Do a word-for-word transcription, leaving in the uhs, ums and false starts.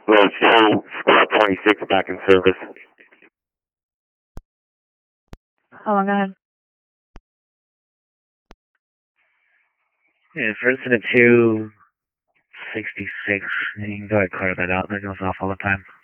Road show, Squad twenty-six back in service. Hold on, go ahead. Yeah, for incident two sixty-six, you can go ahead and clear that out. That goes off all the time.